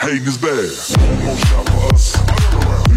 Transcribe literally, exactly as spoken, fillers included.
Hating is bad. One more shot for us.